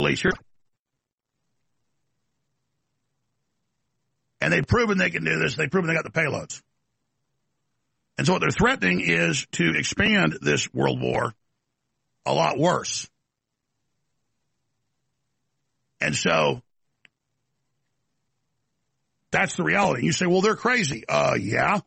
Glacier. And they've proven they can do this. They've proven they got the payloads. And so what they're threatening is to expand this world war a lot worse. And so that's the reality. You say, well, they're crazy. Yeah.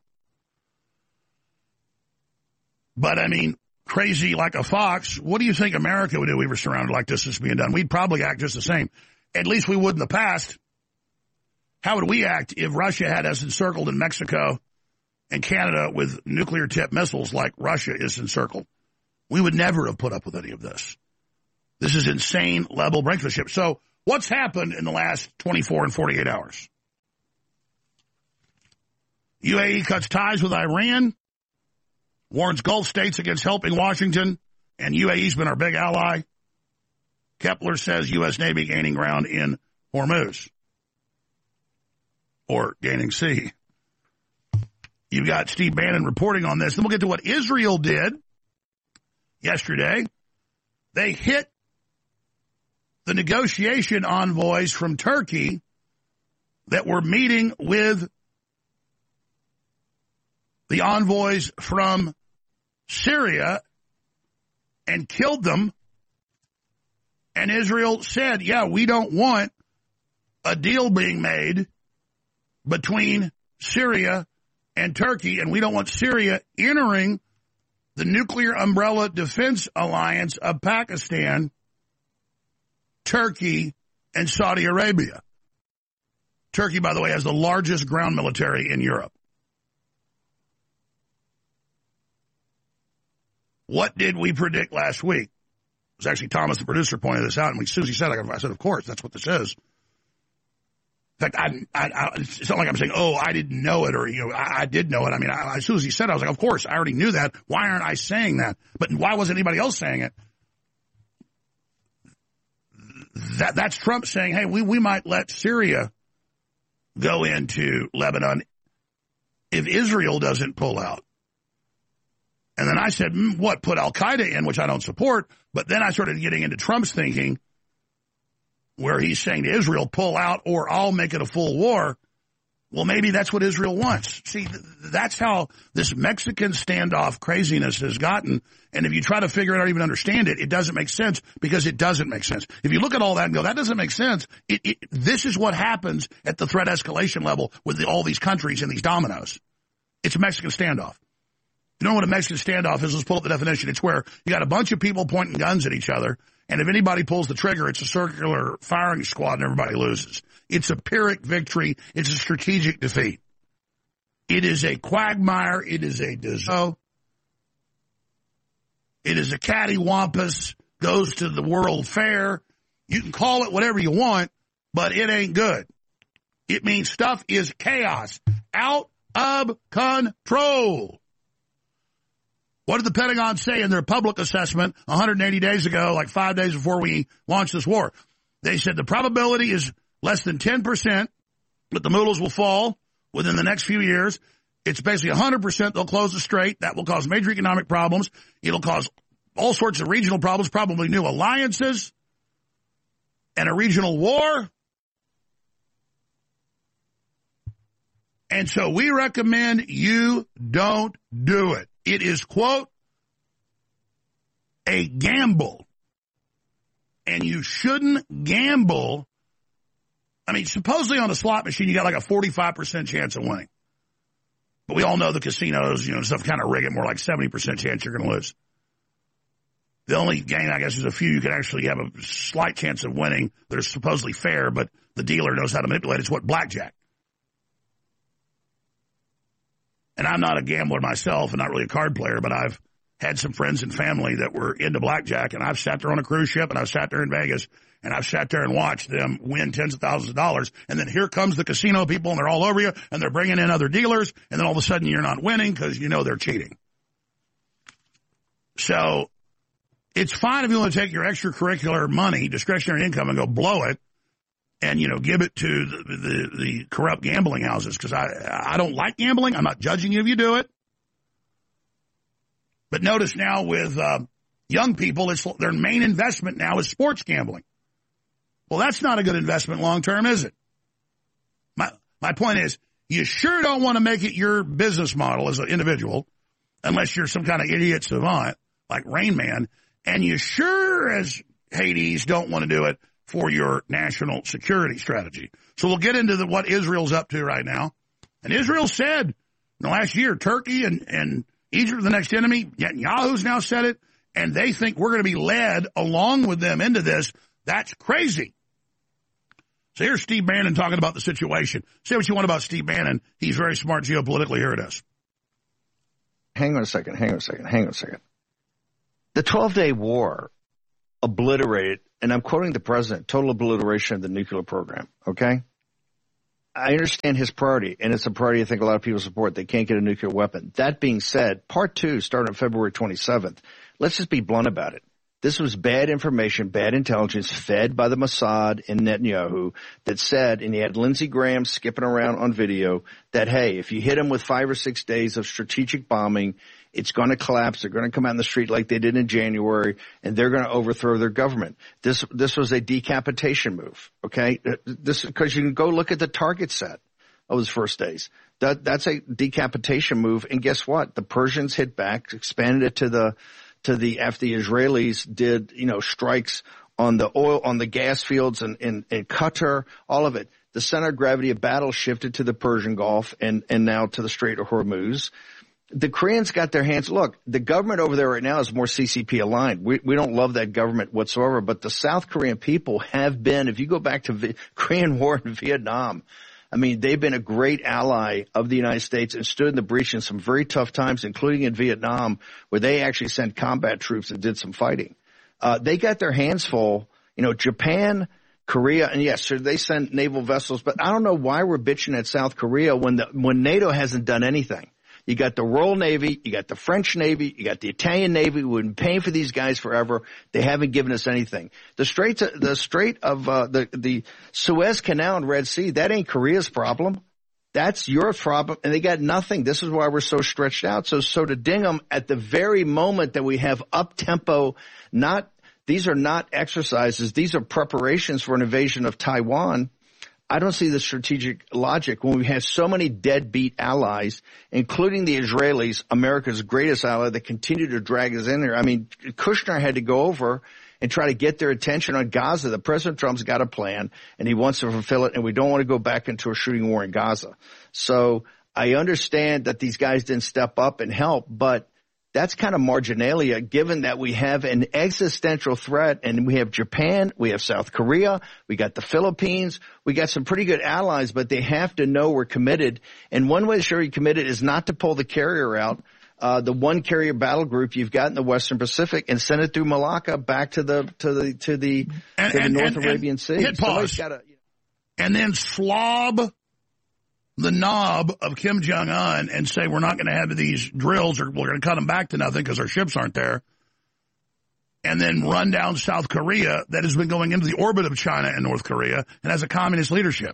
But, I mean, crazy like a fox. What do you think America would do if we were surrounded like this is being done? We'd probably act just the same. At least we would in the past. How would we act if Russia had us encircled in Mexico and Canada with nuclear-tipped missiles like Russia is encircled? We would never have put up with any of this. This is insane level brinksmanship. So what's happened in the last 24 and 48 hours? UAE cuts ties with Iran, warns Gulf states against helping Washington, and UAE's been our big ally. Kepler says U.S. Navy gaining ground in Hormuz. Or gaining sea. You've got Steve Bannon reporting on this. Then we'll get to what Israel did yesterday. They hit the negotiation envoys from Turkey that were meeting with the envoys from Syria and killed them. And Israel said, yeah, we don't want a deal being made between Syria and Turkey, and we don't want Syria entering the nuclear umbrella defense alliance of Pakistan, Turkey, and Saudi Arabia. Turkey, by the way, has the largest ground military in Europe. What did we predict last week? It was actually Thomas, the producer, pointed this out, and as soon as he said it, I said, of course, that's what this is. In fact, it's not like I'm saying, oh, I didn't know it, or, I did know it. I mean, as soon as he said it, I was like, of course, I already knew that. Why aren't I saying that? But why wasn't anybody else saying it? That's Trump saying, hey, we might let Syria go into Lebanon if Israel doesn't pull out. And then I said, put Al-Qaeda in, which I don't support. But then I started getting into Trump's thinking, where he's saying to Israel, pull out or I'll make it a full war. Well, maybe that's what Israel wants. See, that's how this Mexican standoff craziness has gotten. And if you try to figure it out or even understand it, it doesn't make sense because it doesn't make sense. If you look at all that and go, that doesn't make sense, this is what happens at the threat escalation level with all these countries and these dominoes. It's a Mexican standoff. You know what a Mexican standoff is? Let's pull up the definition. It's where you got a bunch of people pointing guns at each other, and if anybody pulls the trigger, it's a circular firing squad and everybody loses. It's a Pyrrhic victory. It's a strategic defeat. It is a quagmire. It is a disaster. It is a cattywampus, goes to the World Fair. You can call it whatever you want, but it ain't good. It means stuff is chaos, out of control. What did the Pentagon say in their public assessment 180 days ago, like 5 days before we launched this war? They said the probability is less than 10% that the mullahs will fall within the next few years. It's basically 100% they'll close the strait. That will cause major economic problems. It'll cause all sorts of regional problems, probably new alliances and a regional war. And so we recommend you don't do it. It is, quote, a gamble. And you shouldn't gamble. I mean, supposedly on a slot machine, you got like a 45% chance of winning. But we all know the casinos, stuff kind of rig it more like 70% chance you're going to lose. The only game, I guess, is a few you can actually have a slight chance of winning that are supposedly fair, but the dealer knows how to manipulate. It's what blackjack. And I'm not a gambler myself and not really a card player, but I've had some friends and family that were into blackjack, and I've sat there on a cruise ship, and I've sat there in Vegas, and I've sat there and watched them win tens of thousands of dollars, and then here comes the casino people, and they're all over you, and they're bringing in other dealers, and then all of a sudden you're not winning because you know they're cheating. So it's fine if you want to take your extracurricular money, discretionary income, and go blow it, and, give it to the corrupt gambling houses, because I don't like gambling. I'm not judging you if you do it. But notice now with young people, their main investment now is sports gambling. Well, that's not a good investment long term, is it? My point is, you sure don't want to make it your business model as an individual, unless you're some kind of idiot savant like Rain Man, and you sure as Hades don't want to do it for your national security strategy. So we'll get into what Israel's up to right now. And Israel said in the last year, Turkey and Egypt are the next enemy. Netanyahu's now said it, and they think we're going to be led along with them into this. That's crazy. So here's Steve Bannon talking about the situation. Say what you want about Steve Bannon. He's very smart geopolitically. Here it is. Hang on a second. The 12-day war obliterated, and I'm quoting the president, total obliteration of the nuclear program, okay? I understand his priority, and it's a priority I think a lot of people support. They can't get a nuclear weapon. That being said, part 2 started on February 27th. Let's just be blunt about it. This was bad information, bad intelligence fed by the Mossad and Netanyahu that said, and he had Lindsey Graham skipping around on video, that, hey, if you hit them with 5 or 6 days of strategic bombing, it's going to collapse. They're going to come out in the street like they did in January, and they're going to overthrow their government. This was a decapitation move, okay? This because you can go look at the target set of those first days. That's a decapitation move, and guess what? The Persians hit back, expanded it to the after the Israelis did, strikes on the oil, on the gas fields in Qatar, all of it. The center of gravity of battle shifted to the Persian Gulf and now to the Strait of Hormuz. The Koreans got their hands. Look, the government over there right now is more CCP aligned. We don't love that government whatsoever, but the South Korean people have been, if you go back to the Korean War in Vietnam, I mean, they've been a great ally of the United States and stood in the breach in some very tough times, including in Vietnam, where they actually sent combat troops and did some fighting. They got their hands full. Japan, Korea, and yes, sure, they send naval vessels, but I don't know why we're bitching at South Korea when NATO hasn't done anything. You got the Royal Navy, you got the French Navy, you got the Italian Navy. We've been paying for these guys forever. They haven't given us anything. The Strait of the Suez Canal and Red Sea, that ain't Korea's problem. That's Europe's problem, and they got nothing. This is why we're so stretched out. So to ding them at the very moment that we have up-tempo, these are not exercises. These are preparations for an invasion of Taiwan. I don't see the strategic logic when we have so many deadbeat allies, including the Israelis, America's greatest ally, that continue to drag us in there. I mean, Kushner had to go over and try to get their attention on Gaza. The President Trump's got a plan, and he wants to fulfill it, and we don't want to go back into a shooting war in Gaza. So I understand that these guys didn't step up and help, but that's kind of marginalia given that we have an existential threat, and we have Japan, we have South Korea, we got the Philippines, we got some pretty good allies, but they have to know we're committed. And one way to show you're committed is not to pull the carrier out, the one carrier battle group you've got in the Western Pacific, and send it through Malacca back to the North Arabian Sea. Hit pause. And then slob the knob of Kim Jong-un and say we're not going to have these drills or we're going to cut them back to nothing because our ships aren't there, and then run down South Korea that has been going into the orbit of China and North Korea and has a communist leadership.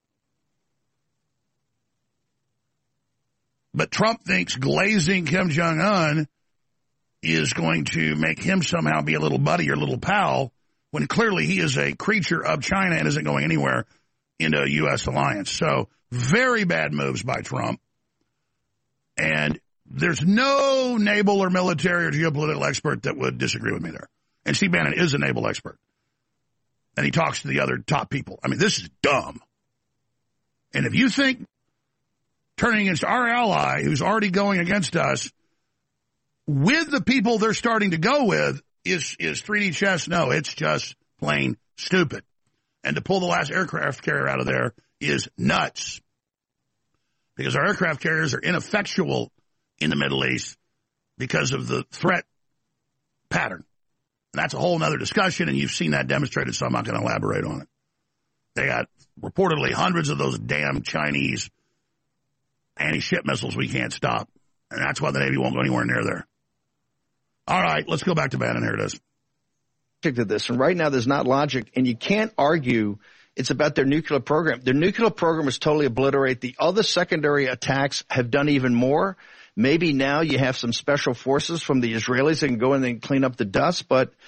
But Trump thinks glazing Kim Jong-un is going to make him somehow be a little buddy or little pal when clearly he is a creature of China and isn't going anywhere into a U.S. alliance. So very bad moves by Trump. And there's no naval or military or geopolitical expert that would disagree with me there. And Steve Bannon is a naval expert. And he talks to the other top people. I mean, this is dumb. And if you think turning against our ally who's already going against us with the people they're starting to go with is 3D chess, no, it's just plain stupid. And to pull the last aircraft carrier out of there is nuts. Because our aircraft carriers are ineffectual in the Middle East because of the threat pattern. And that's a whole other discussion, and you've seen that demonstrated, so I'm not going to elaborate on it. They got reportedly hundreds of those damn Chinese anti-ship missiles we can't stop. And that's why the Navy won't go anywhere near there. All right, let's go back to Bannon. Here it is. To this, and right now there's not logic, and you can't argue it's about their nuclear program. Their nuclear program is totally obliterated. The other secondary attacks have done even more. Maybe now you have some special forces from the Israelis that can go in and clean up the dust, but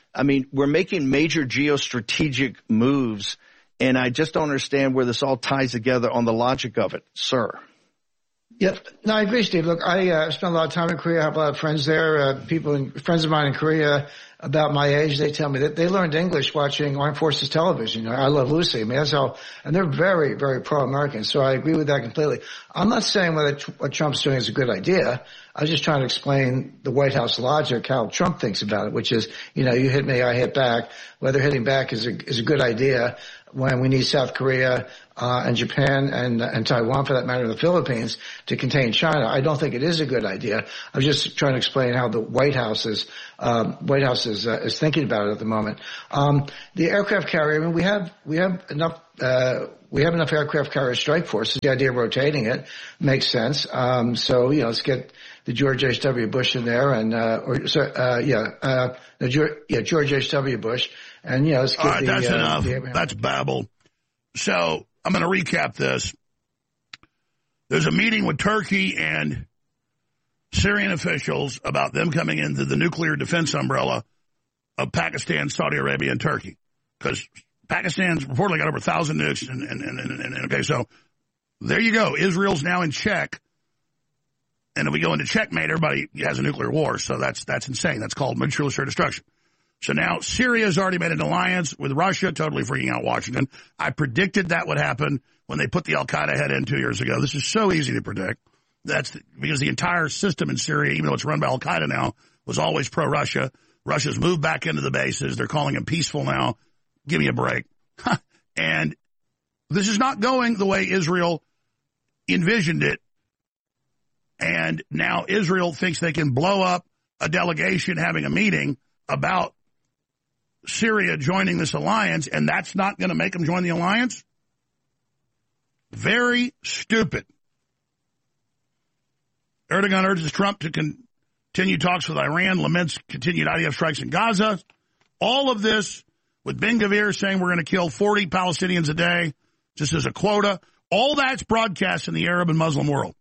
I mean, we're making major geostrategic moves, and I just don't understand where this all ties together on the logic of it, sir. Yeah, no, I agree, Steve. Look, I spent a lot of time in Korea. I have a lot of friends there. Friends of mine in Korea about my age, they tell me that they learned English watching Armed Forces television. I Love Lucy. I mean, that's how, and they're very, very pro-American. So I agree with that completely. I'm not saying what Trump's doing is a good idea. I was just trying to explain the White House logic, how Trump thinks about it, which is, you hit me, I hit back. Whether hitting back is a good idea when we need South Korea, and Japan and Taiwan, for that matter, the Philippines, to contain China. I don't think it is a good idea. I was just trying to explain how the White House is thinking about it at the moment. The aircraft carrier, I mean, we have enough aircraft carrier strike forces. The idea of rotating it makes sense. So, let's get the George H.W. Bush in there George H.W. Bush. And, let's get all right, that's enough. That's babble. So I'm going to recap this. There's a meeting with Turkey and Syrian officials about them coming into the nuclear defense umbrella of Pakistan, Saudi Arabia, and Turkey. Because Pakistan's reportedly got over 1,000 nukes. And okay, so there you go. Israel's now in check. And if we go into checkmate, everybody has a nuclear war. So that's insane. That's called mutual assured destruction. So now Syria's already made an alliance with Russia, totally freaking out Washington. I predicted that would happen when they put the al-Qaeda head in 2 years ago. This is so easy to predict. That's because the entire system in Syria, even though it's run by al-Qaeda now, was always pro-Russia. Russia's moved back into the bases. They're calling them peaceful now. Give me a break. And this is not going the way Israel envisioned it. And now Israel thinks they can blow up a delegation having a meeting about Syria joining this alliance, and that's not going to make them join the alliance? Very stupid. Erdogan urges Trump to continue talks with Iran, laments continued IDF strikes in Gaza. All of this with Ben-Gvir saying we're going to kill 40 Palestinians a day just as a quota. All that's broadcast in the Arab and Muslim world.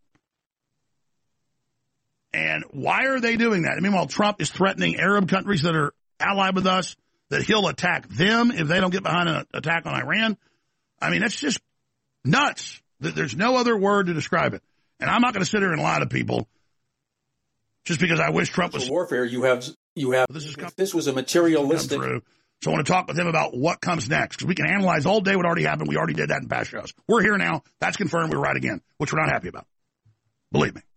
And why are they doing that? Meanwhile, Trump is threatening Arab countries that are allied with us that he'll attack them if they don't get behind an attack on Iran. I mean, that's just nuts. There's no other word to describe it. And I'm not going to sit here and lie to people just because I wish Trump was warfare. You have. This was a materialistic. So I want to talk with him about what comes next, because we can analyze all day what already happened. We already did that in past shows. We're here now. That's confirmed. We're right again, which we're not happy about. Believe me.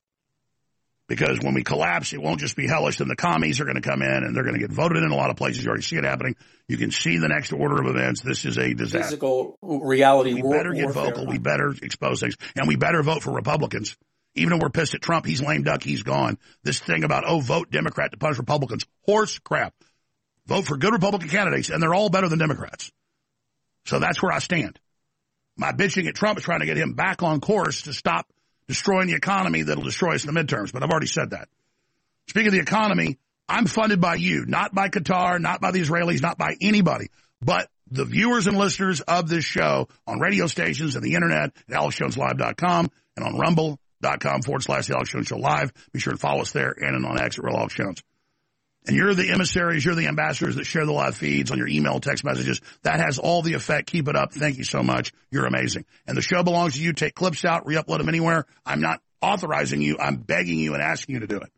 Because when we collapse, it won't just be hellish. Then the commies are going to come in, and they're going to get voted in a lot of places. You already see it happening. You can see the next order of events. This is a disaster. Physical reality. We better get vocal. We better expose things. And we better vote for Republicans. Even though we're pissed at Trump, he's lame duck, he's gone. This thing about, vote Democrat to punish Republicans. Horse crap. Vote for good Republican candidates, and they're all better than Democrats. So that's where I stand. My bitching at Trump is trying to get him back on course to stop destroying the economy that'll destroy us in the midterms, but I've already said that. Speaking of the economy, I'm funded by you, not by Qatar, not by the Israelis, not by anybody, but the viewers and listeners of this show on radio stations and the internet at AlexJonesLive.com and on Rumble.com/The Alex Jones Show Live. Be sure to follow us there and on X at Real Alex Jones. And you're the emissaries, you're the ambassadors that share the live feeds on your email, text messages. That has all the effect. Keep it up. Thank you so much. You're amazing. And the show belongs to you. Take clips out, re-upload them anywhere. I'm not authorizing you. I'm begging you and asking you to do it.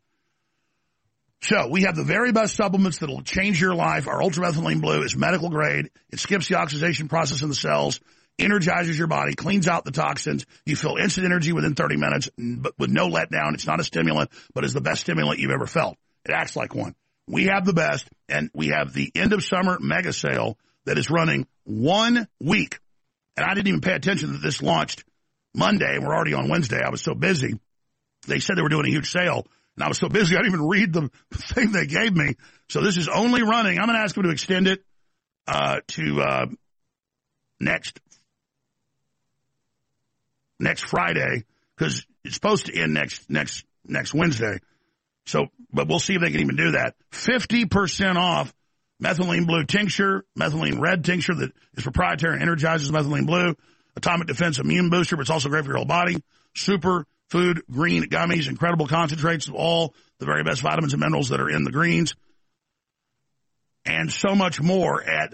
So we have the very best supplements that will change your life. Our Ultramethylene Blue is medical grade. It skips the oxidation process in the cells, energizes your body, cleans out the toxins. You feel instant energy within 30 minutes, but with no letdown. It's not a stimulant, but it's the best stimulant you've ever felt. It acts like one. We have the best, and we have the end of summer mega sale that is running 1 week. And I didn't even pay attention that this launched Monday, and we're already on Wednesday. I was so busy. They said they were doing a huge sale, and I was so busy I didn't even read the thing they gave me. So this is only running. I'm going to ask them to extend it to next Friday, because it's supposed to end next Wednesday. So, but we'll see if they can even do that. 50% off Methylene Blue tincture, Methylene Red tincture that is proprietary and energizes Methylene Blue, Atomic Defense Immune Booster, but it's also great for your whole body, Super Food Green Gummies, incredible concentrates of all the very best vitamins and minerals that are in the greens. 50% and so much more at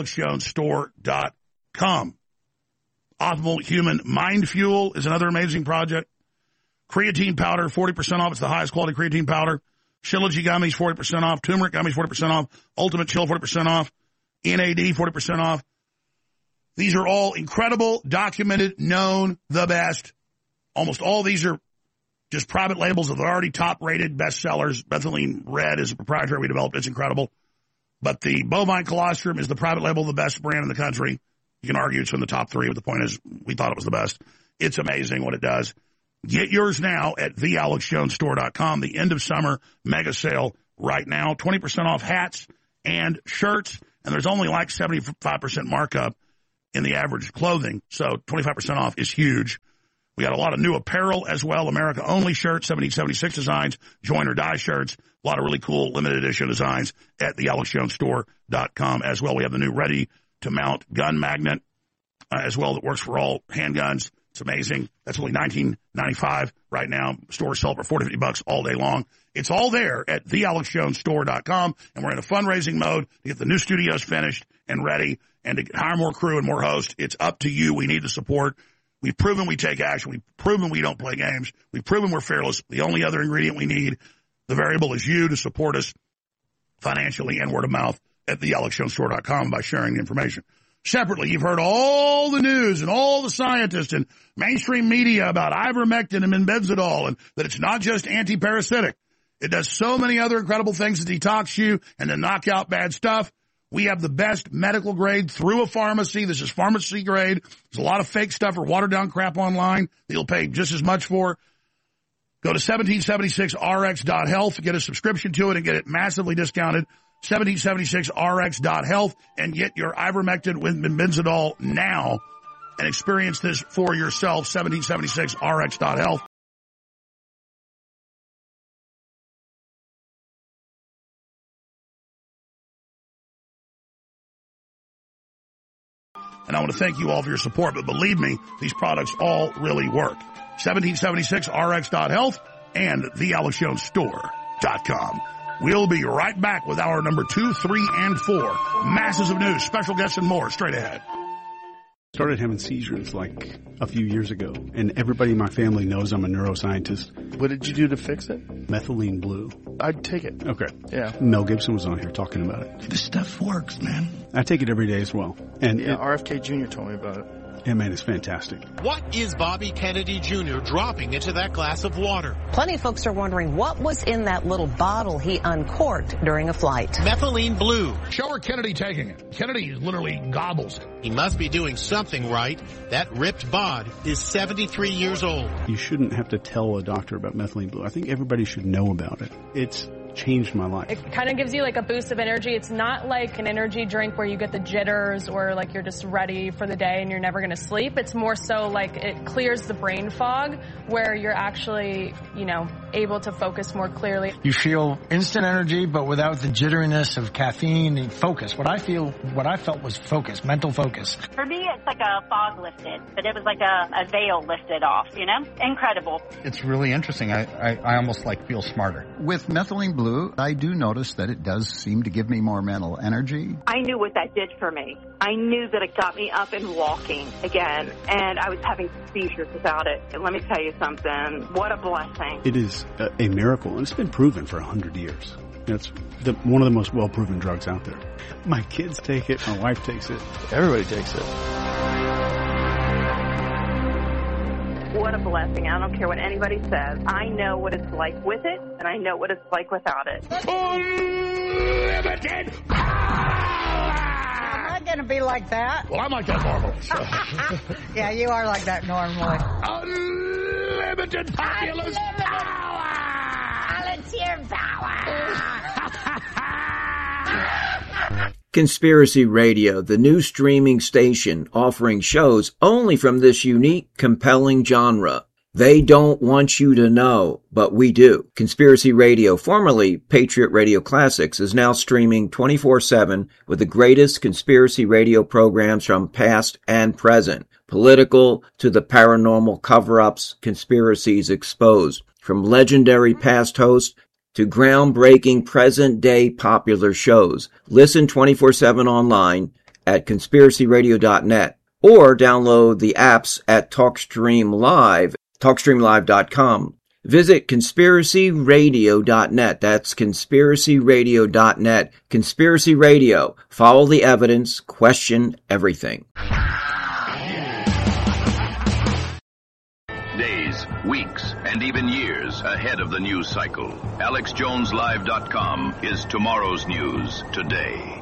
thealexjonesstore.com. Optimal Human Mind Fuel is another amazing project. Creatine powder, 40% off. It's the highest quality creatine powder. Shilajit gummies, 40% off. Turmeric gummies, 40% off. Ultimate Chill, 40% off. NAD, 40% off. These are all incredible, documented, known, the best. Almost all these are just private labels of the already top-rated bestsellers. Methylene Red is a proprietary we developed. It's incredible. But the bovine colostrum is the private label, the best brand in the country. You can argue it's in the top three, but the point is we thought it was the best. It's amazing what it does. Get yours now at thealexjonesstore.com. The end of summer mega sale right now. 20% off hats and shirts, and there's only like 75% markup in the average clothing, so 25% off is huge. We got a lot of new apparel as well, America-only shirts, 1776 designs, join or die shirts, a lot of really cool limited edition designs at thealexjonesstore.com as well. We have the new ready-to-mount gun magnet as well that works for all handguns. It's amazing. That's only $19.95 right now. Stores sell for $40-$50 all day long. It's all there at thealexjonesstore.com, and we're in a fundraising mode to get the new studios finished and ready and to hire more crew and more hosts. It's up to you. We need the support. We've proven we take action. We've proven we don't play games. We've proven we're fearless. The only other ingredient we need, the variable, is you to support us financially and word of mouth at thealexjonesstore.com by sharing the information. Separately, you've heard all the news and all the scientists and mainstream media about ivermectin and benzidol, and that it's not just anti-parasitic. It does so many other incredible things to detox you and to knock out bad stuff. We have the best medical grade through a pharmacy. This is pharmacy grade. There's a lot of fake stuff or watered down crap online that you'll pay just as much for. Go to 1776rx.health, get a subscription to it and get it massively discounted. 1776rx.health and get your ivermectin with benzidol now and experience this for yourself. 1776rx.health. And I want to thank you all for your support, but believe me, these products all really work. 1776rx.health and thealexjonesstore.com. We'll be right back with hour number 2, 3, and 4. Masses of news, special guests, and more straight ahead. Started having seizures like a few years ago, and everybody in my family knows I'm a neuroscientist. What did you do to fix it? Methylene Blue. I'd take it. Okay. Yeah. Mel Gibson was on here talking about it. This stuff works, man. I take it every day as well. And yeah, RFK Jr. told me about it. Yeah, man, it's fantastic. What is Bobby Kennedy Jr. dropping into that glass of water? Plenty of folks are wondering what was in that little bottle he uncorked during a flight. Methylene Blue. Show her Kennedy taking it. Kennedy literally gobbles it. He must be doing something right. That ripped bod is 73 years old. You shouldn't have to tell a doctor about Methylene Blue. I think everybody should know about it. It's changed my life. It kind of gives you like a boost of energy. It's not like an energy drink where you get the jitters or like you're just ready for the day and you're never going to sleep. It's more so like it clears the brain fog where you're actually, able to focus more clearly. You feel instant energy, but without the jitteriness of caffeine and focus. What I felt was focus, mental focus. For me, it's like a fog lifted, but it was like a veil lifted off, Incredible. It's really interesting. I almost feel smarter. With Methylene Blue, I do notice that it does seem to give me more mental energy. I knew what that did for me. I knew that it got me up and walking again, and I was having seizures without it. And let me tell you something, what a blessing. It is a miracle, and it's been proven for 100 years. It's one of the most well-proven drugs out there. My kids take it, my wife takes it. Everybody takes it. What a blessing. I don't care what anybody says. I know what it's like with it, and I know what it's like without it. Unlimited power! I'm not going to be like that. Well, I'm like that normally. So. Yeah, you are like that normally. Unlimited populous power! Volunteer power! Conspiracy Radio, the new streaming station offering shows only from this unique, compelling genre. They don't want you to know, but we do. Conspiracy Radio, formerly Patriot Radio Classics, is now streaming 24/7 with the greatest conspiracy radio programs from past and present. Political to the paranormal cover-ups, conspiracies exposed. From legendary past hosts to groundbreaking present-day popular shows. Listen 24/7 online at conspiracyradio.net or download the apps at TalkStreamLive.com. Visit conspiracyradio.net. That's conspiracyradio.net. Conspiracy Radio. Follow the evidence. Question everything. Days, weeks, and even years ahead of the news cycle. AlexJonesLive.com is tomorrow's news today.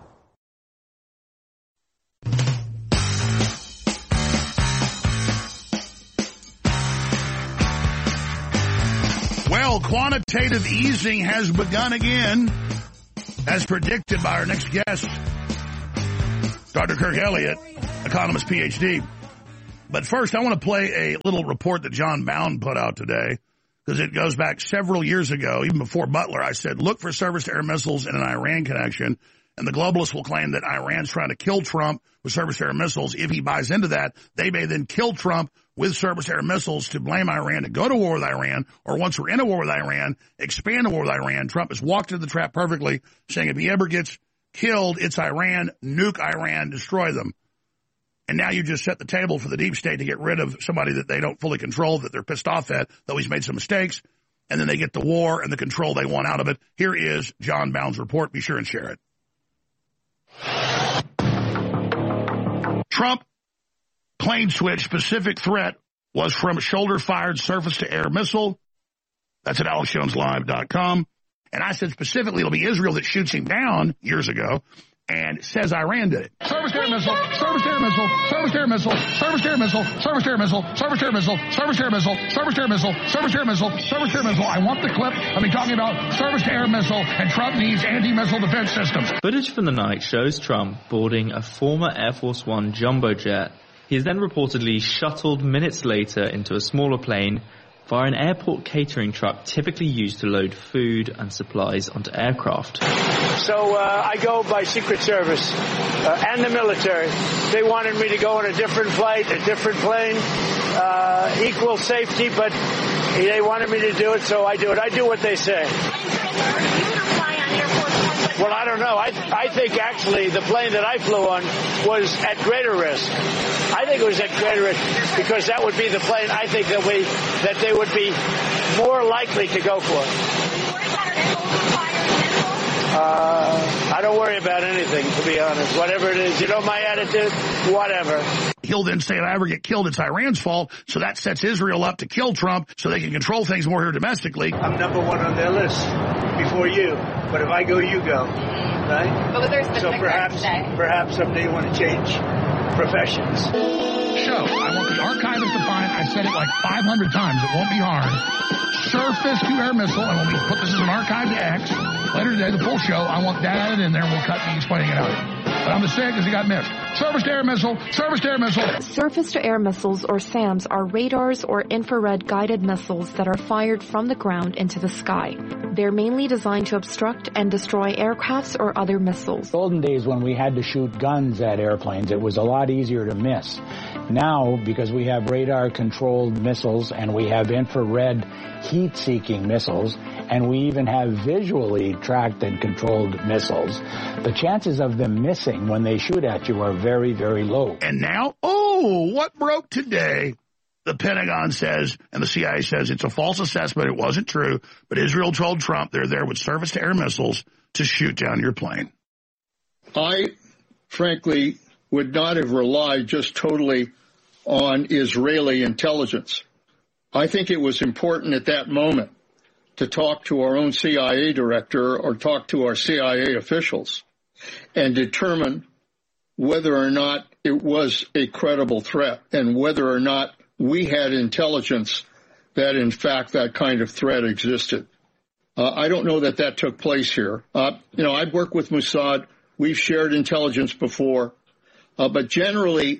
Well, quantitative easing has begun again, as predicted by our next guest, Dr. Kirk Elliott, economist, PhD. But first, I want to play a little report that John Bound put out today, because it goes back several years ago, even before Butler. I said, look for surface-to-air missiles and an Iran connection, and the globalists will claim that Iran's trying to kill Trump with surface-to-air missiles. If he buys into that, they may then kill Trump with surface-to-air missiles to blame Iran, to go to war with Iran, or once we're in a war with Iran, expand a war with Iran. Trump has walked into the trap perfectly, saying if he ever gets killed, it's Iran, nuke Iran, destroy them. And now you just set the table for the deep state to get rid of somebody that they don't fully control, that they're pissed off at, though he's made some mistakes, and then they get the war and the control they want out of it. Here is John Bound's report. Be sure and share it. Trump plane switch specific threat was from shoulder-fired surface-to-air missile. That's at AlexJonesLive.com. And I said specifically it'll be Israel that shoots him down years ago and says Iran did it. Surface-to-air missile, surface-to-air missile, surface-to-air missile, surface-to-air missile, surface-to-air missile, surface-to-air missile, surface-to-air missile, surface-to-air missile, surface-to-air missile, surface-to-air missile. I want the clip of me talking about surface-to-air missile, and Trump needs anti-missile defense systems. Footage from the night shows Trump boarding a former Air Force One jumbo jet. He is then reportedly shuttled minutes later into a smaller plane via an airport catering truck typically used to load food and supplies onto aircraft. So I go by Secret Service and the military. They wanted me to go on a different flight, a different plane, equal safety, but they wanted me to do it, so I do it. I do what they say. Well, I don't know. I think actually the plane that I flew on was at greater risk. I think it was at greater risk because that would be the plane I think that they would be more likely to go for. I don't worry about anything, to be honest. Whatever it is, you know my attitude, whatever. He'll then say if I ever get killed, it's Iran's fault, so that sets Israel up to kill Trump so they can control things more here domestically. I'm number one on their list before you, but if I go, you go, right? But was there a specific perhaps someday you want to change professions. Show. I want the archivist to find, I said it like 500 times, it won't be hard. Surface-to-air missile, and when we put this as an archive to X, later today, the full show, I want that added in there, and we'll cut me explaining it out. But I'm just saying because it got missed. Surface-to-air missile, surface-to-air missile. Surface-to-air missiles, or SAMs, are radars or infrared guided missiles that are fired from the ground into the sky. They're mainly designed to obstruct and destroy aircrafts or other missiles. Olden days when we had to shoot guns at airplanes, it was a lot easier to miss. Now, because we have radar-controlled missiles and we have infrared heat-seeking missiles, and we even have visually tracked and controlled missiles, the chances of them missing when they shoot at you are very, very low. And now, what broke today? The Pentagon says, and the CIA says it's a false assessment, it wasn't true, but Israel told Trump they're there with surface-to-air missiles to shoot down your plane. I, frankly, would not have relied just totally on Israeli intelligence. I think it was important at that moment to talk to our own CIA director or talk to our CIA officials and determine whether or not it was a credible threat and whether or not we had intelligence that, in fact, that kind of threat existed. I don't know that that took place here. I've worked with Mossad. We've shared intelligence before. But generally,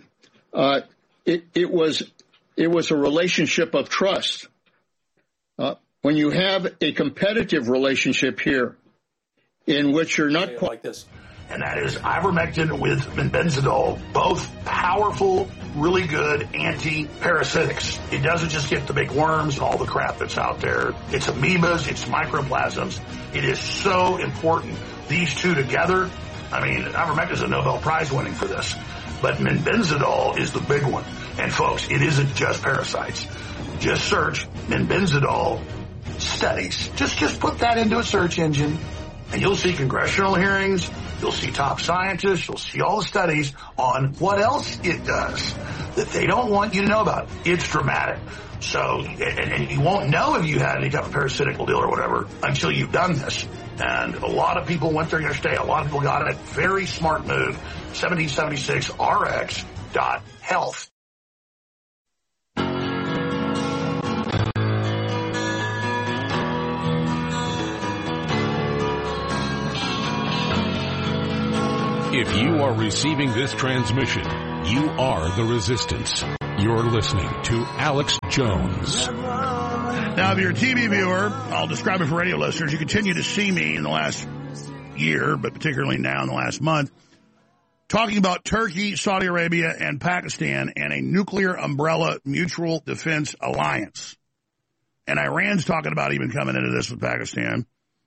it was a relationship of trust. When you have a competitive relationship here in which you're not like this. and that is ivermectin with benzidol, both powerful, really good anti-parasitics. It doesn't just get the big worms and all the crap that's out there. It's amoebas, it's microplasms. It is so important. These two together, I mean, ivermectin is a Nobel Prize winning for this, but benzidol is the big one. And folks, it isn't just parasites. Just search benzidol studies. Just put that into a search engine, and you'll see congressional hearings. You'll see top scientists. You'll see all the studies on what else it does that they don't want you to know about. It's dramatic. So, and you won't know if you had any type of parasitical deal or whatever until you've done this. And a lot of people went there yesterday. A lot of people got it. Very smart move. 1776rx.health. If you are receiving this transmission, you are the resistance. You're listening to Alex Jones. Now, if you're a TV viewer, I'll describe it for radio listeners. You continue to see me in the last year, but particularly now in the last month, talking about Turkey, Saudi Arabia, and Pakistan and a nuclear umbrella mutual defense alliance. And Iran's talking about even coming into this with Pakistan.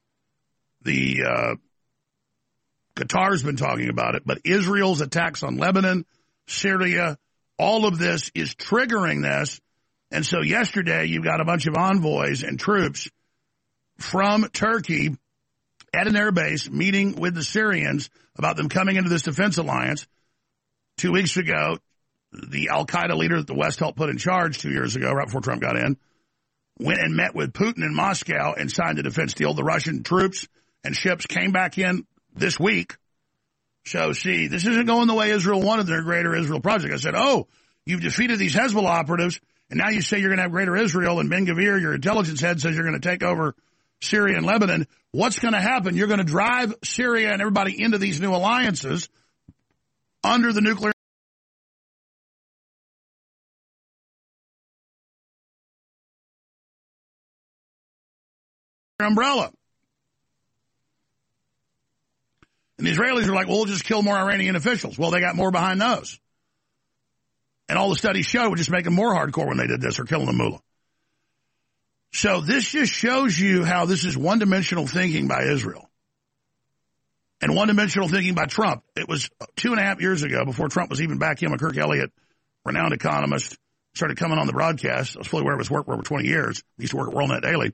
Qatar's been talking about it, but Israel's attacks on Lebanon, Syria, all of this is triggering this. And so yesterday, you've got a bunch of envoys and troops from Turkey at an air base meeting with the Syrians about them coming into this defense alliance. 2 weeks ago, the al-Qaeda leader that the West helped put in charge 2 years ago, right before Trump got in, went and met with Putin in Moscow and signed a defense deal. The Russian troops and ships came back in this week. So, see, this isn't going the way Israel wanted their Greater Israel project. I said, oh, you've defeated these Hezbollah operatives, and now you say you're going to have Greater Israel, and Ben Gvir, your intelligence head, says you're going to take over Syria and Lebanon. What's going to happen? You're going to drive Syria and everybody into these new alliances under the nuclear umbrella. And the Israelis are like, well, we'll just kill more Iranian officials. Well, they got more behind those. And all the studies show would just make them more hardcore when they did this, or killing the mullah. So this just shows you how this is one-dimensional thinking by Israel. And one-dimensional thinking by Trump. It was 2.5 years ago, before Trump was even back in, Kirk Elliott, renowned economist, started coming on the broadcast. I was fully aware of his work for over 20 years. He used to work at WorldNet Daily.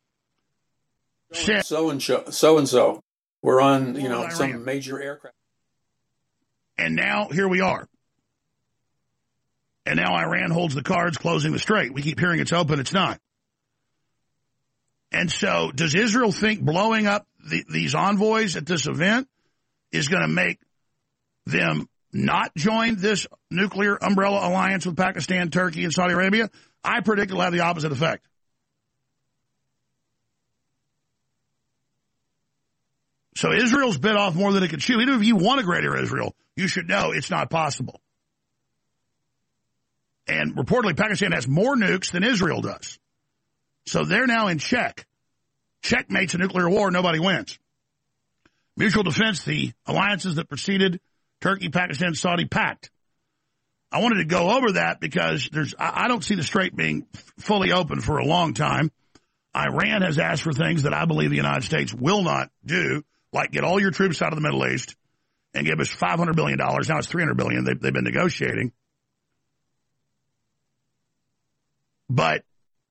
So-and-so. We're on, some major aircraft. And now, here we are. And now Iran holds the cards closing the strait. We keep hearing it's open. It's not. And so, does Israel think blowing up these envoys at this event is going to make them not join this nuclear umbrella alliance with Pakistan, Turkey, and Saudi Arabia? I predict it'll have the opposite effect. So Israel's bit off more than it could chew. Even if you want a greater Israel, you should know it's not possible. And reportedly, Pakistan has more nukes than Israel does. So they're now in check. Checkmate's a nuclear war, nobody wins. Mutual defense, the alliances that preceded Turkey, Pakistan, Saudi pact. I wanted to go over that because I don't see the strait being fully open for a long time. Iran has asked for things that I believe the United States will not do, like get all your troops out of the Middle East and give us $500 billion. Now it's $300 billion. They've been negotiating. But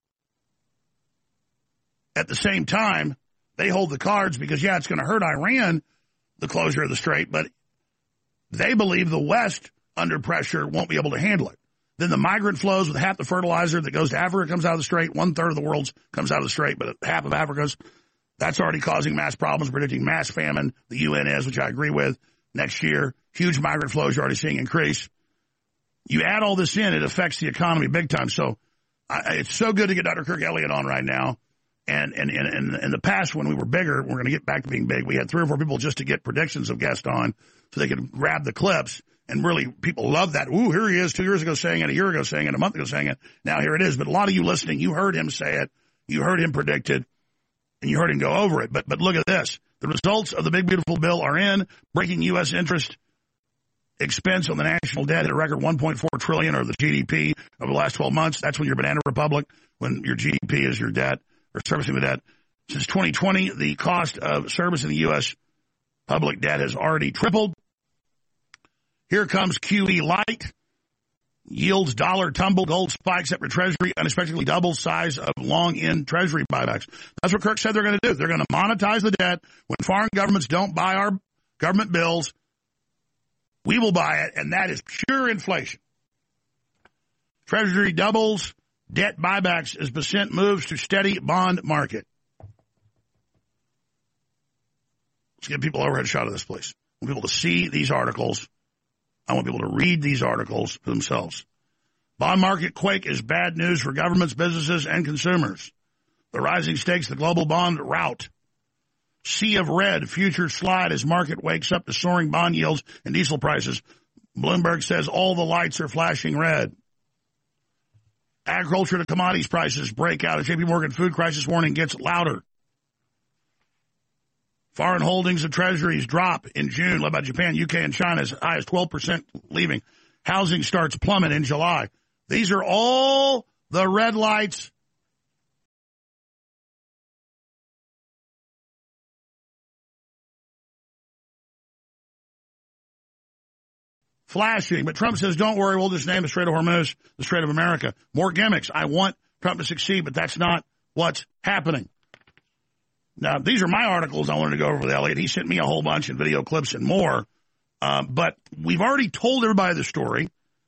at the same time, they hold the cards because, it's going to hurt Iran, the closure of the strait, but they believe the West, under pressure, won't be able to handle it. Then the migrant flows with half the fertilizer that goes to Africa comes out of the strait. 1/3 of the world's comes out of the strait, but half of Africa's. That's already causing mass problems, predicting mass famine. The UN is, which I agree with, next year. Huge migrant flows you're already seeing increase. You add all this in, it affects the economy big time. So it's so good to get Dr. Kirk Elliott on right now. And in the past, when we were bigger, we're going to get back to being big. We had 3 or 4 people just to get predictions of guests on so they could grab the clips. And really, people love that. Ooh, here he is 2 years ago saying it, a year ago saying it, a month ago saying it. Now here it is. But a lot of you listening, you heard him say it. You heard him predict it. and you heard him go over it. But look at this. The results of the big, beautiful bill are in. Breaking U.S. interest expense on the national debt at a record $1.4 trillion, or the GDP over the last 12 months. That's when you're banana republic, when your GDP is your debt or servicing the debt. Since 2020, the cost of servicing the U.S. public debt has already tripled. Here comes QE light. Yields dollar tumble, gold spikes after Treasury unexpectedly doubles size of long-end Treasury buybacks. That's what Kirk said they're going to do. They're going to monetize the debt. When foreign governments don't buy our government bills, we will buy it, and that is pure inflation. Treasury doubles, debt buybacks as percent moves to steady bond market. Let's get people overhead shot of this, please. I want people to see these articles. I want people to read these articles for themselves. Bond market quake is bad news for governments, businesses, and consumers. The rising stakes, the global bond rout. Sea of red, futures slide as market wakes up to soaring bond yields and diesel prices. Bloomberg says all the lights are flashing red. Agriculture to commodities prices break out as JP Morgan food crisis warning gets louder. Foreign holdings of treasuries drop in June, led by Japan, UK, and China, as high as 12% leaving. Housing starts plummet in July. These are all the red lights flashing. But Trump says, don't worry, we'll just name the Strait of Hormuz the Strait of America. More gimmicks. I want Trump to succeed, but that's not what's happening. Now, these are my articles I wanted to go over with Elliot. He sent me a whole bunch and video clips and more. But we've already told everybody the story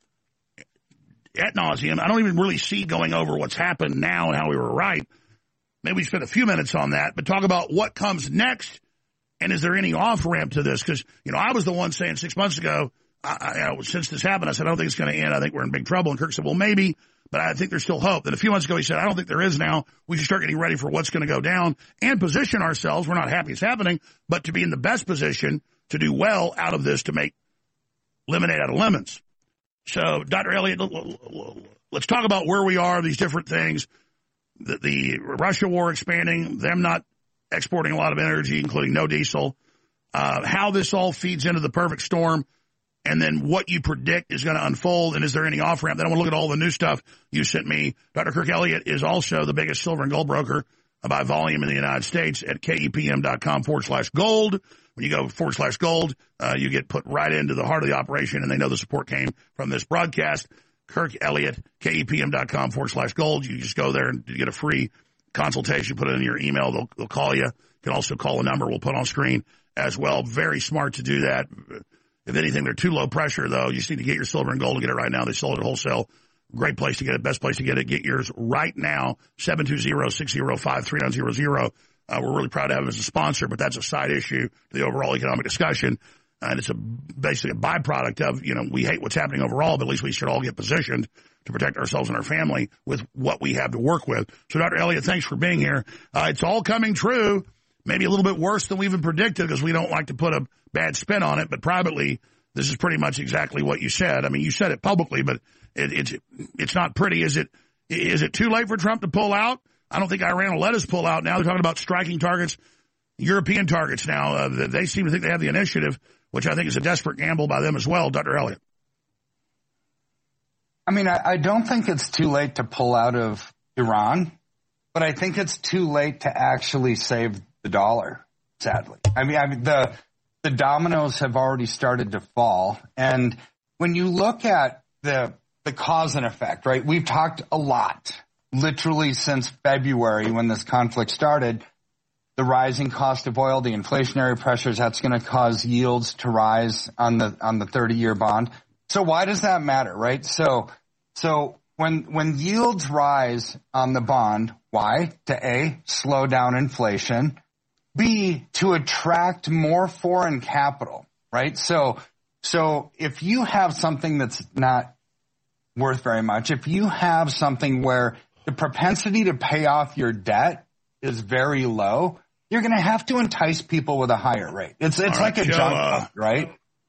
ad nauseum. I don't even really see going over what's happened now and how we were right. Maybe we spend a few minutes on that, but talk about what comes next, and is there any off-ramp to this? Because, I was the one saying 6 months ago, since this happened, I said, I don't think it's going to end. I think we're in big trouble. And Kirk said, well, maybe, but I think there's still hope. Then a few months ago, he said, I don't think there is now. We should start getting ready for what's going to go down and position ourselves. We're not happy it's happening, but to be in the best position to do well out of this, to make lemonade out of lemons. So, Dr. Elliott, let's talk about where we are, these different things. The Russia war expanding, them not exporting a lot of energy, including no diesel, how this all feeds into the perfect storm, and then what you predict is going to unfold, and is there any off-ramp? Then I want to look at all the new stuff you sent me. Dr. Kirk Elliott is also the biggest silver and gold broker by volume in the United States at KEPM.com/gold. When you go /gold, you get put right into the heart of the operation, and they know the support came from this broadcast. Kirk Elliott, KEPM.com/gold. You just go there and you get a free consultation, put it in your email. They'll call you. You can also call a number we'll put on screen as well. Very smart to do that. If anything, they're too low pressure, though. You just need to get your silver and gold and get it right now. They sold it at wholesale. Great place to get it. Best place to get it. Get yours right now. 720-605-3900. We're really proud to have it as a sponsor, but that's a side issue to the overall economic discussion. And it's basically a byproduct of, we hate what's happening overall, but at least we should all get positioned to protect ourselves and our family with what we have to work with. So, Dr. Elliott, thanks for being here. It's all coming true. Maybe a little bit worse than we even predicted, because we don't like to put a bad spin on it. But privately, this is pretty much exactly what you said. I mean, you said it publicly, but it's not pretty. Is it too late for Trump to pull out? I don't think Iran will let us pull out now. They're talking about striking targets, European targets now. They seem to think they have the initiative, which I think is a desperate gamble by them as well. Dr. Elliott. I mean, I don't think it's too late to pull out of Iran, but I think it's too late to actually save the dollar, sadly. I mean, the dominoes have already started to fall. And when you look at the cause and effect, right, we've talked a lot, literally since February when this conflict started, the rising cost of oil, the inflationary pressures, that's going to cause yields to rise on the 30-year bond. So why does that matter, right? So when yields rise on the bond, why? To A, slow down inflation. B, to attract more foreign capital, right? So if you have something that's not worth very much, if you have something where the propensity to pay off your debt is very low, you're going to have to entice people with a higher rate. It's like a junk fund, right?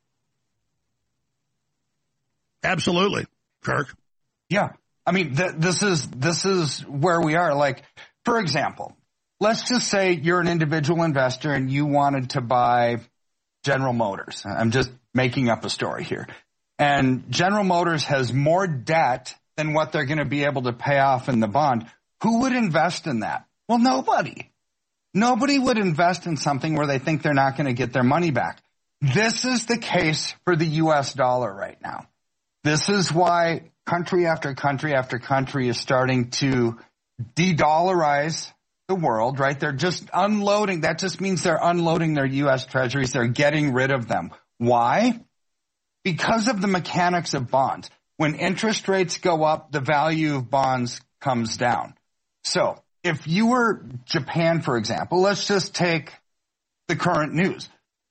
Absolutely, Kirk. Yeah. I mean, this is where we are. Like, for example, let's just say you're an individual investor and you wanted to buy General Motors. I'm just making up a story here. And General Motors has more debt than what they're going to be able to pay off in the bond. Who would invest in that? Well, nobody. Nobody would invest in something where they think they're not going to get their money back. This is the case for the U.S. dollar right now. This is why country after country after country is starting to de-dollarize the world, right? They're just unloading. That just means they're unloading their U.S. treasuries. They're getting rid of them. Why? Because of the mechanics of bonds. When interest rates go up, the value of bonds comes down. So if you were Japan, for example, let's just take the current news.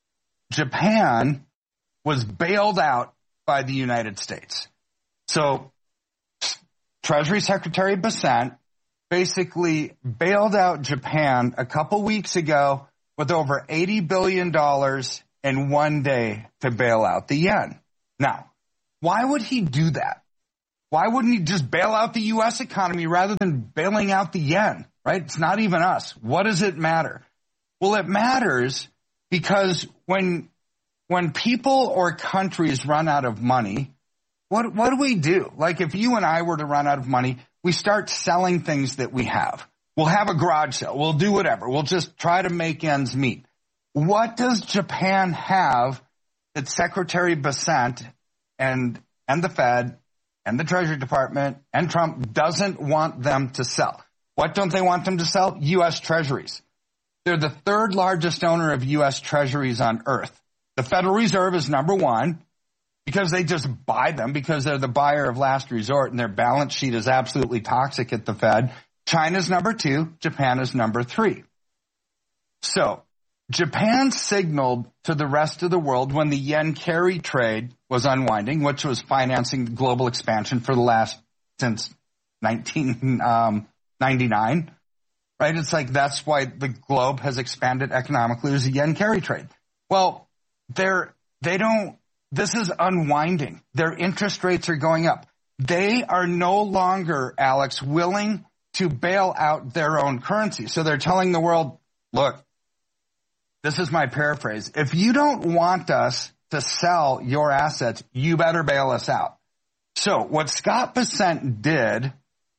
Japan was bailed out by the United States. So Treasury Secretary Bessent basically bailed out Japan a couple weeks ago with over $80 billion in one day to bail out the yen. Now, why would he do that? Why wouldn't he just bail out the U.S. economy rather than bailing out the yen, right? It's not even us. What does it matter? Well, it matters because when people or countries run out of money, what do? Like if you and I were to run out of money, we start selling things that we have. We'll have a garage sale. We'll do whatever. We'll just try to make ends meet. What does Japan have that Secretary Bessent and the Fed and the Treasury Department and Trump doesn't want them to sell? What don't they want them to sell? U.S. Treasuries. They're the third largest owner of U.S. Treasuries on earth. The Federal Reserve is number one because they just buy them because they're the buyer of last resort and their balance sheet is absolutely toxic at the Fed. China's number two. Japan is number three. So Japan signaled to the rest of the world when the yen carry trade was unwinding, which was financing global expansion for the last since 1999, right? It's like that's why the globe has expanded economically. There's a yen carry trade. Well, this is unwinding. Their interest rates are going up. They are no longer, Alex, willing to bail out their own currency. So they're telling the world, look, this is my paraphrase. If you don't want us to sell your assets, you better bail us out. So what Scott Bessent did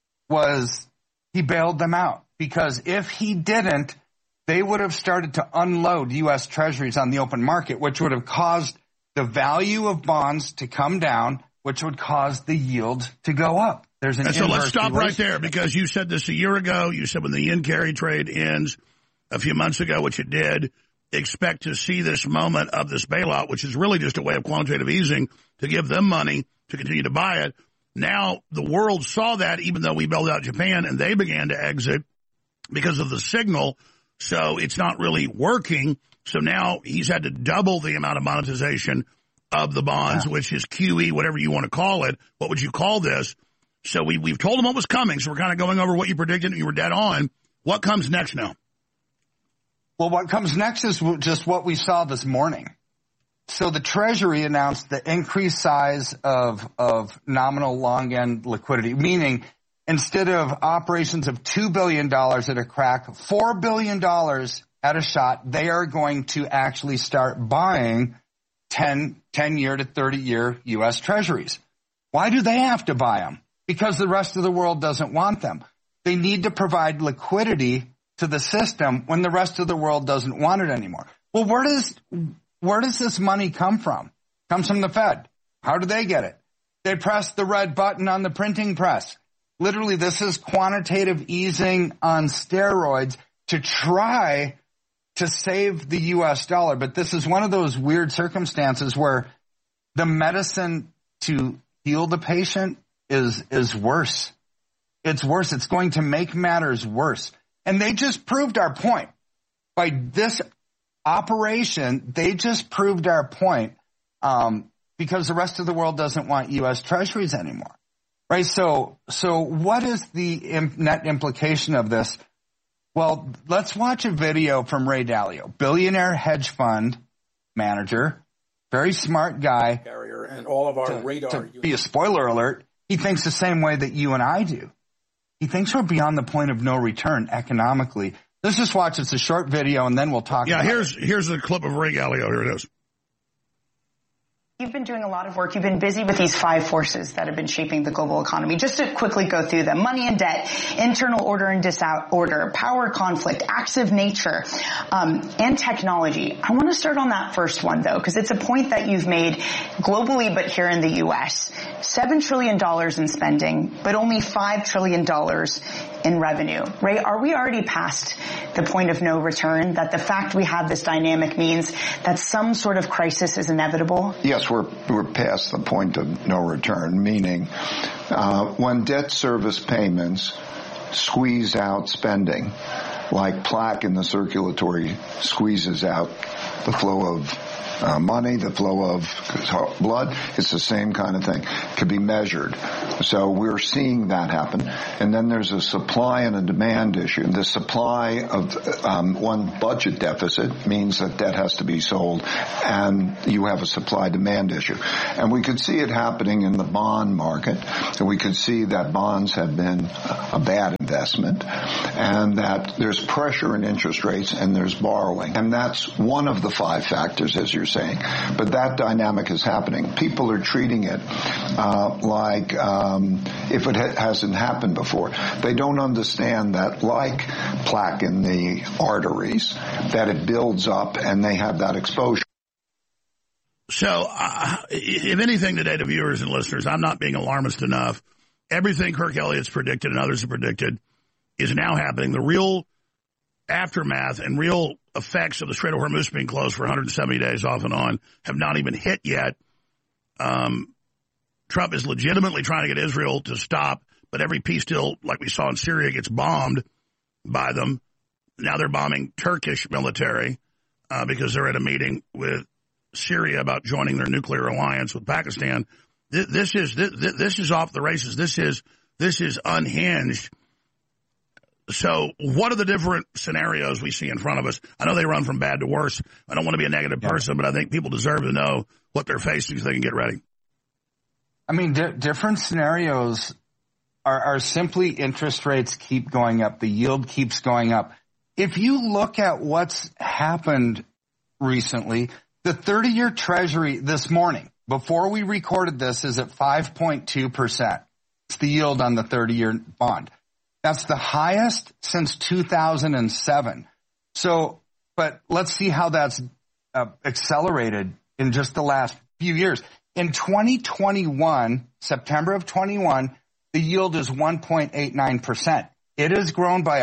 was he bailed them out because if he didn't, they would have started to unload U.S. Treasuries on the open market, which would have caused the value of bonds to come down, which would cause the yield to go up. There's an so let's stop right there because you said this a year ago. You said when the yen carry trade ends a few months ago, which it did, expect to see this moment of this bailout, which is really just a way of quantitative easing to give them money to continue to buy it. Now the world saw that even though we bailed out Japan and they began to exit because of the signal. So it's not really working. So now he's had to double the amount of monetization of the bonds, which is QE, whatever you want to call it. What would you call this? So we've told him what was coming. So we're kind of going over what you predicted and you were dead on. What comes next now? Well, what comes next is just what we saw this morning. So the Treasury announced the increased size of nominal long end liquidity, meaning instead of operations of $2 billion at a crack, $4 billion at a shot, they are going to actually start buying 10-year to 30-year U.S. Treasuries. Why do they have to buy them? Because the rest of the world doesn't want them. They need to provide liquidity to the system when the rest of the world doesn't want it anymore. Well, where does this money come from? It comes from the Fed. How do they get it? They press the red button on the printing press. Literally, this is quantitative easing on steroids to try to save the U.S. dollar. But this is one of those weird circumstances where the medicine to heal the patient is worse. It's worse. It's going to make matters worse. And they just proved our point. By this operation, they just proved our point because the rest of the world doesn't want U.S. Treasuries anymore. Right? So what is the net implication of this? Well, let's watch a video from Ray Dalio, billionaire hedge fund manager, very smart guy. And all of our radar. To be a spoiler alert, he thinks the same way that you and I do. He thinks we're beyond the point of no return economically. Let's just watch. It's a short video, and then we'll talk about it. Here's a clip of Ray Dalio. Here it is. You've been doing a lot of work. You've been busy with these 5 forces that have been shaping the global economy. Just to quickly go through them: money and debt, internal order and disorder, power conflict, acts of nature, and technology. I want to start on that first one, though, because it's a point that you've made globally, but here in the U.S. $7 trillion in spending, but only $5 trillion in revenue. Ray, are we already past the point of no return, that the fact we have this dynamic means that some sort of crisis is inevitable? Yes, we're past the point of no return, meaning when debt service payments squeeze out spending, like plaque in the circulatory squeezes out the flow of money, the flow of blood, it's the same kind of thing. It could be measured. So we're seeing that happen. And then there's a supply and a demand issue. The supply of one budget deficit means that debt has to be sold, and you have a supply-demand issue. And we could see it happening in the bond market, and we could see that bonds have been a bad investment, and that there's pressure in interest rates and there's borrowing. And that's one of the 5 factors, as you're saying. But that dynamic is happening. People are treating it like if it hasn't happened before. They don't understand that, like plaque in the arteries, that it builds up and they have that exposure. So, if anything today to viewers and listeners, I'm not being alarmist enough. Everything Kirk Elliott's predicted and others have predicted is now happening. The real aftermath and real effects of the Strait of Hormuz being closed for 170 days off and on have not even hit yet. Trump is legitimately trying to get Israel to stop, but every peace deal, like we saw in Syria, gets bombed by them. Now they're bombing Turkish military because they're at a meeting with Syria about joining their nuclear alliance with Pakistan. This is off the races. This is unhinged. So what are the different scenarios we see in front of us? I know they run from bad to worse. I don't want to be a negative person, but I think people deserve to know what they're facing so they can get ready. I mean, different scenarios are simply interest rates keep going up. The yield keeps going up. If you look at what's happened recently, the 30-year Treasury this morning, before we recorded this, is at 5.2%. It's the yield on the 30-year bond. That's the highest since 2007. So, but let's see how that's accelerated in just the last few years. In 2021, September of 21, the yield is 1.89%. It has grown by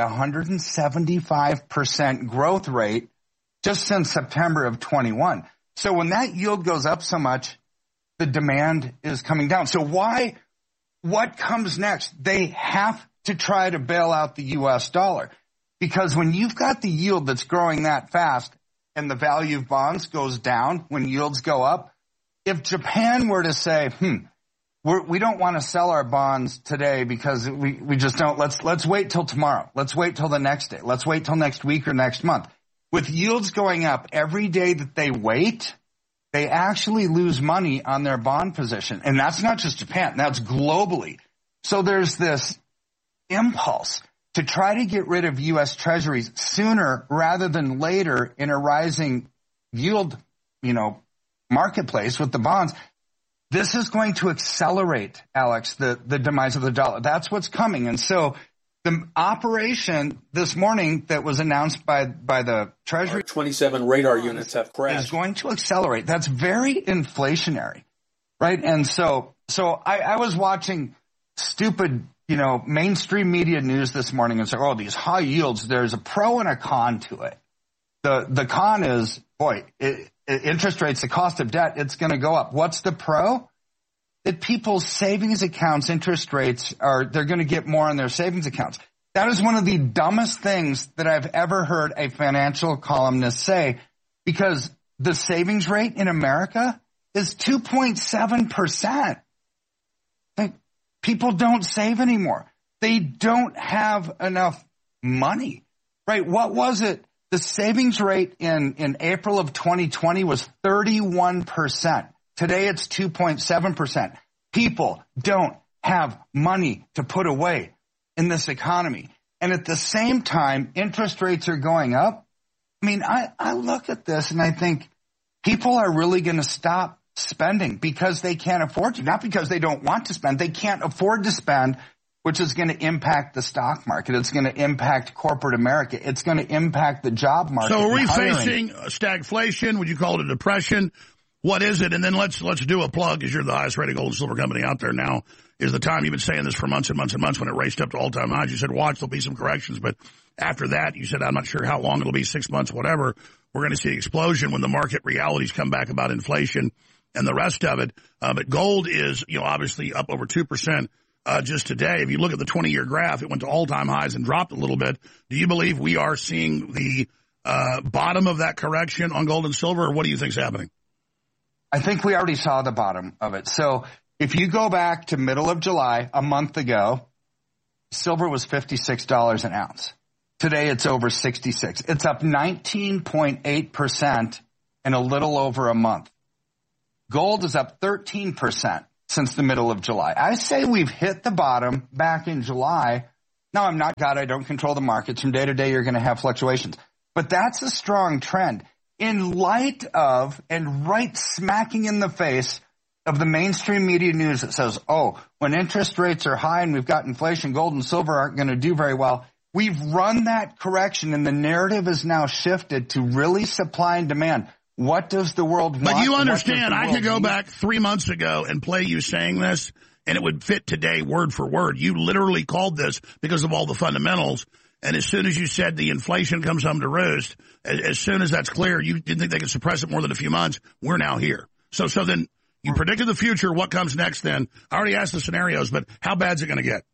175% growth rate just since September of 21. So when that yield goes up so much, the demand is coming down. So what comes next? They have to try to bail out the U.S. dollar. Because when you've got the yield that's growing that fast and the value of bonds goes down when yields go up, if Japan were to say, we don't want to sell our bonds today because we just don't, let's wait till tomorrow. Let's wait till the next day. Let's wait till next week or next month. With yields going up every day that they wait, they actually lose money on their bond position. And that's not just Japan. That's globally. So there's this impulse to try to get rid of U.S. Treasuries sooner rather than later in a rising yield, marketplace with the bonds. This is going to accelerate, Alex, the demise of the dollar. That's what's coming. And so the operation this morning that was announced by the Treasury, 27 radar units have crashed, is going to accelerate. That's very inflationary, right? And so I was watching stupid, mainstream media news this morning and said, these high yields, there's a pro and a con to it. The con is, interest rates, the cost of debt, it's going to go up. What's the pro? That people's savings accounts interest rates they're going to get more on their savings accounts. That is one of the dumbest things that I've ever heard a financial columnist say, because the savings rate in America is 2.7%. People don't save anymore. They don't have enough money, right? What was it? The savings rate in April of 2020 was 31%. Today it's 2.7%. People don't have money to put away in this economy. and at the same time, interest rates are going up. I mean, I look at this and I think people are really going to stop spending because they can't afford to, not because they don't want to spend. They can't afford to spend, which is going to impact the stock market. It's going to impact corporate America. It's going to impact the job market. So are we facing stagflation? Would you call it a depression? What is it? And then let's do a plug, because you're the highest rated gold and silver company out there now. Is the time you've been saying this for months and months and months when it raced up to all-time highs. You said, watch, there'll be some corrections. But after that, you said, I'm not sure how long it'll be, 6 months, whatever. We're going to see an explosion when the market realities come back about inflation and the rest of it. But gold is, obviously up over 2% just today. If you look at the 20-year graph, it went to all-time highs and dropped a little bit. Do you believe we are seeing the bottom of that correction on gold and silver, or what do you think is happening? I think we already saw the bottom of it. So if you go back to middle of July, a month ago, silver was $56 an ounce. Today it's over 66. It's up 19.8% in a little over a month. Gold is up 13% since the middle of July. I say we've hit the bottom back in July. Now, I'm not God. I don't control the markets. From day to day, you're going to have fluctuations. But that's a strong trend. In light of, and right smacking in the face of the mainstream media news that says, when interest rates are high and we've got inflation, gold and silver aren't going to do very well. We've run that correction, and the narrative is now shifted to really supply and demand. What does the world want? But you understand, I could go back 3 months ago and play you saying this, and it would fit today word for word. You literally called this because of all the fundamentals. And as soon as you said the inflation comes home to roost, as soon as that's clear, you didn't think they could suppress it more than a few months. We're now here. So then you predicted the future. What comes next then? I already asked the scenarios, but how bad is it going to get?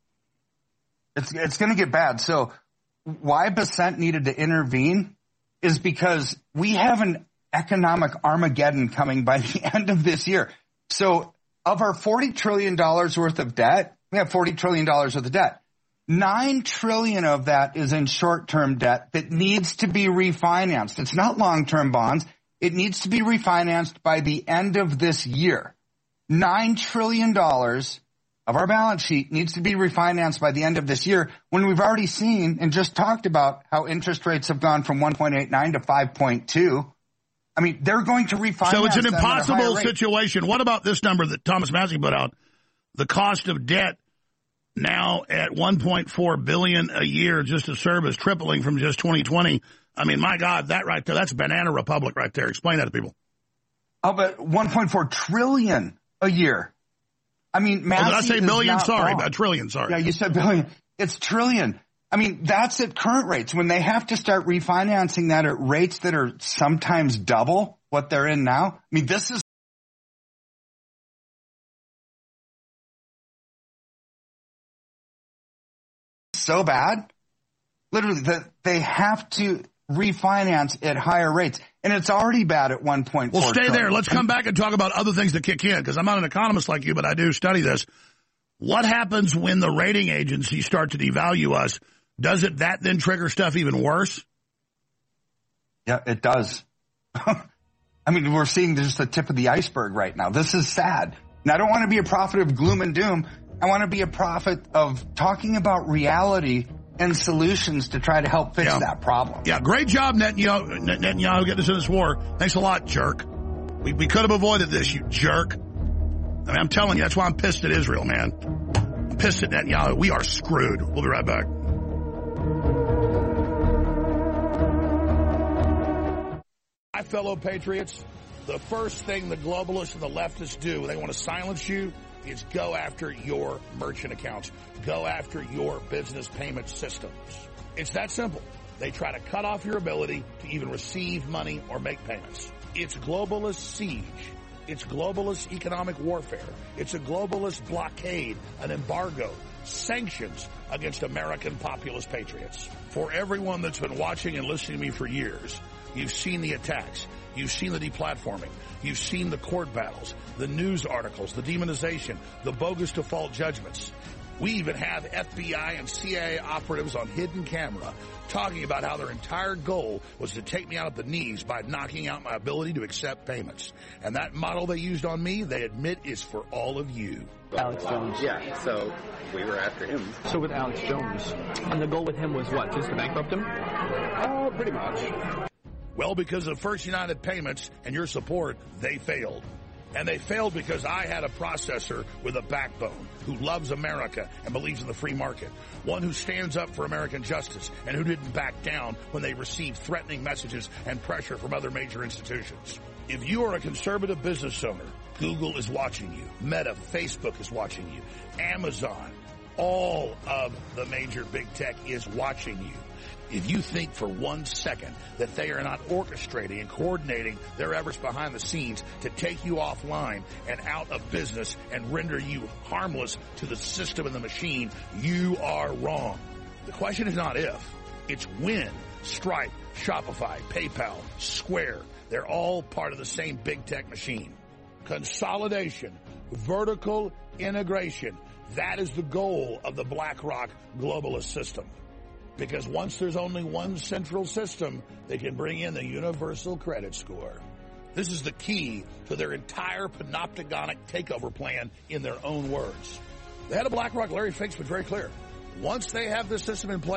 It's going to get bad. So why Bessent needed to intervene is because we have an economic Armageddon coming by the end of this year. So of our $40 trillion worth of debt, we have $40 trillion worth of debt. $9 trillion of that is in short-term debt that needs to be refinanced. It's not long-term bonds. It needs to be refinanced by the end of this year. $9 trillion of our balance sheet needs to be refinanced by the end of this year, when we've already seen and just talked about how interest rates have gone from 1.89 to 5.2. I mean, they're going to refinance. So it's an impossible situation. What about this number that Thomas Massie put out? The cost of debt now at $1.4 billion a year just to service, tripling from just 2020. I mean, my God, that right there, that's Banana Republic right there. Explain that to people. Oh, but $1.4 trillion a year. I mean, Massie, did I say billion? Sorry, wrong. A trillion, sorry. Yeah, you said billion. It's trillion. I mean, that's at current rates. When they have to start refinancing that at rates that are sometimes double what they're in now. I mean, this is so bad, literally, that they have to refinance at higher rates. And it's already bad at 1.4 Well, stay there. Let's come back and talk about other things that kick in, because I'm not an economist like you, but I do study this. What happens when the rating agencies start to devalue us? Does that then trigger stuff even worse? Yeah, it does. I mean, we're seeing just the tip of the iceberg right now. This is sad. And I don't want to be a prophet of gloom and doom. I want to be a prophet of talking about reality and solutions to try to help fix that problem. Yeah, great job, Netanyahu, getting us in this war. Thanks a lot, jerk. We could have avoided this, you jerk. I mean, I'm telling you, that's why I'm pissed at Israel, man. I'm pissed at Netanyahu. We are screwed. We'll be right back. My fellow patriots, the first thing the globalists and the leftists do when they want to silence you is go after your merchant accounts. Go after your business payment systems. It's that simple. They try to cut off your ability to even receive money or make payments. It's globalist siege. It's globalist economic warfare. It's a globalist blockade, an embargo, sanctions against American populist patriots. For everyone that's been watching and listening to me for years, you've seen the attacks. You've seen the deplatforming. You've seen the court battles, the news articles, the demonization, the bogus default judgments. We even have FBI and CIA operatives on hidden camera talking about how their entire goal was to take me out at the knees by knocking out my ability to accept payments. And that model they used on me, they admit, is for all of you. Alex Jones. Yeah, so we were after him. So with Alex Jones, and the goal with him was what, just to bankrupt him? Pretty much. Well, because of First United Payments and your support, they failed. And they failed because I had a processor with a backbone who loves America and believes in the free market. One who stands up for American justice and who didn't back down when they received threatening messages and pressure from other major institutions. If you are a conservative business owner, Google is watching you. Meta, Facebook is watching you. Amazon, all of the major big tech is watching you. If you think for 1 second that they are not orchestrating and coordinating their efforts behind the scenes to take you offline and out of business and render you harmless to the system and the machine, you are wrong. The question is not if, it's when. Stripe, Shopify, PayPal, Square, they're all part of the same big tech machine. Consolidation, vertical integration, that is the goal of the BlackRock globalist system. Because once there's only one central system, they can bring in the universal credit score. This is the key to their entire panopticonic takeover plan in their own words. The head of BlackRock, Larry Fink's, been very clear. Once they have this system in place,